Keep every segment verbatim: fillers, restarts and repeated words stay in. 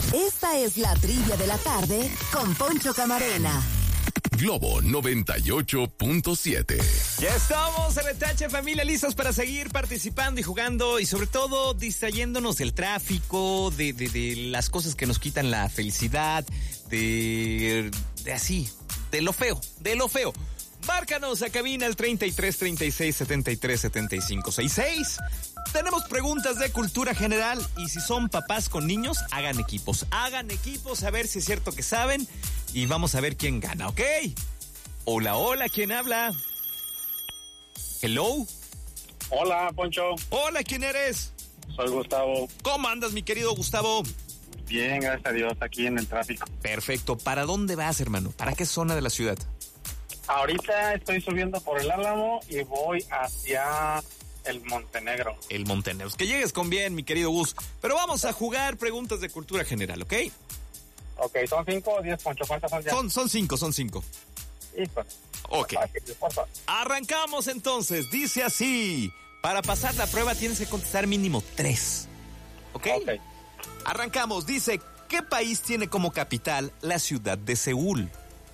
Esta es la trivia de la tarde con Poncho Camarena. Globo noventa y ocho punto siete. Ya estamos en el Tache, familia, listos para seguir participando y jugando y sobre todo distrayéndonos del tráfico, de, de, de las cosas que nos quitan la felicidad, de, de así, de lo feo, de lo feo. Márcanos a cabina al treinta y tres, treinta y seis, setenta y tres, setenta y cinco, sesenta y seis. Tenemos preguntas de cultura general y si son papás con niños, hagan equipos. Hagan equipos a ver si es cierto que saben y vamos a ver quién gana, ¿ok? Hola, hola, ¿quién habla? Hello. Hola, Poncho. Hola, ¿quién eres? Soy Gustavo. ¿Cómo andas, mi querido Gustavo? Bien, gracias a Dios, aquí en el tráfico. Perfecto. ¿Para dónde vas, hermano? ¿Para qué zona de la ciudad? Ahorita estoy subiendo por el Álamo y voy hacia el Montenegro. El Montenegro. Que llegues con bien, mi querido Gus. Pero vamos a jugar preguntas de cultura general, ¿ok? Ok, ¿son cinco o diez, Poncho? ¿Cuántas son ya? Son, son cinco, son cinco. Hijo. Ok. Fácil, por favor. Arrancamos entonces. Dice así. Para pasar la prueba tienes que contestar mínimo tres. ¿Ok? Ok. Arrancamos. Dice, ¿qué país tiene como capital la ciudad de Seúl?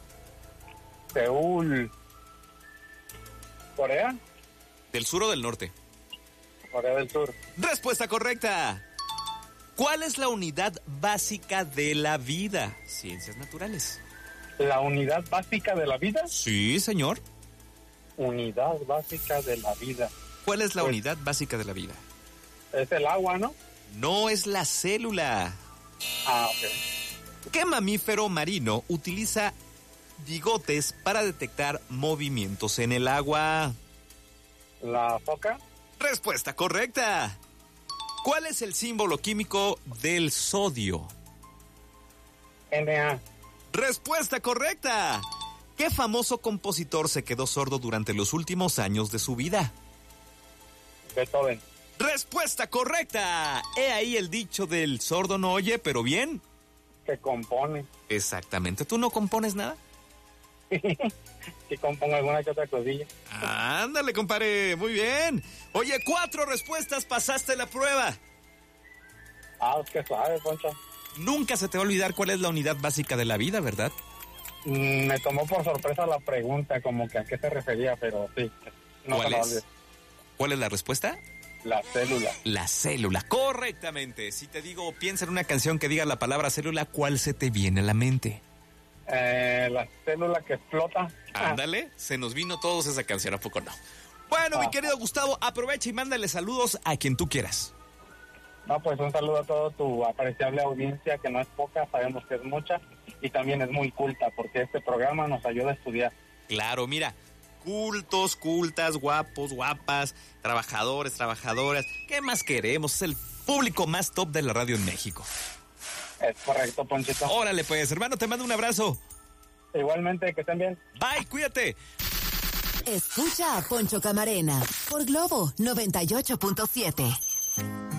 Seúl. ¿Corea? ¿Del sur o del norte? Corea del Sur. Respuesta correcta. ¿Cuál es la unidad básica de la vida? Ciencias naturales. ¿La unidad básica de la vida? Sí, señor. Unidad básica de la vida. ¿Cuál es la Pues, unidad básica de la vida? Es el agua, ¿no? No, es la célula. Ah, ok. ¿Qué mamífero marino utiliza bigotes para detectar movimientos en el agua? ¿La foca? Respuesta correcta. ¿Cuál es el símbolo químico del sodio? Na. Respuesta correcta. ¿Qué famoso compositor se quedó sordo durante los últimos años de su vida? Beethoven. Respuesta correcta. He ahí el dicho del sordo no oye, pero bien. Que compone. Exactamente. ¿Tú no compones nada? Si compongo alguna que otra cosilla. Ándale, compadre. Muy bien. Oye, cuatro respuestas, pasaste la prueba. Ah, es que suave, Poncho. Nunca se te va a olvidar cuál es la unidad básica de la vida, ¿verdad? Mm, me tomó por sorpresa la pregunta, como que a qué se refería, pero sí. No ¿Cuál se me es? olvide. ¿Cuál es la respuesta? La célula. La célula, correctamente. Si te digo, piensa en una canción que diga la palabra célula, ¿cuál se te viene a la mente? Eh, la célula que explota. Ándale, se nos vino todos esa canción, ¿a poco no? Bueno, mi Ah. querido Gustavo, aprovecha y mándale saludos a quien tú quieras. No, pues un saludo a toda tu apreciable audiencia, que no es poca, sabemos que es mucha, y también es muy culta, porque este programa nos ayuda a estudiar. Claro, mira, cultos, cultas, guapos, guapas, trabajadores, trabajadoras. ¿Qué más queremos? Es el público más top de la radio en México. Es correcto, Ponchito. Órale, pues, hermano, te mando un abrazo. Igualmente, que estén bien. Bye, cuídate. Escucha a Poncho Camarena por Globo noventa y ocho punto siete.